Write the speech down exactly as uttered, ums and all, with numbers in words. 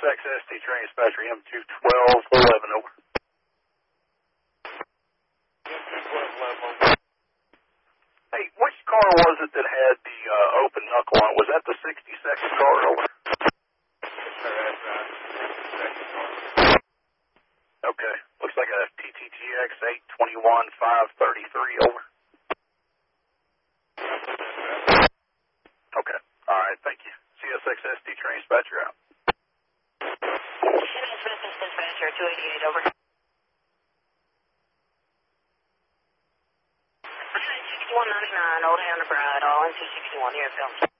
X S T train dispatcher, M two twelve eleven, over. Hey, which car was it that had the uh, open knuckle on it? Was that the sixty-second car, over? Okay. Looks like a T T G X eight twenty-one five thirty-three, over. Okay. All right, thank you. C S X S T train dispatcher out. Dispatcher, two eighty-eight, over. sixty-one ninety-nine, Old Hammer Bride, all in two sixty-one, here, film.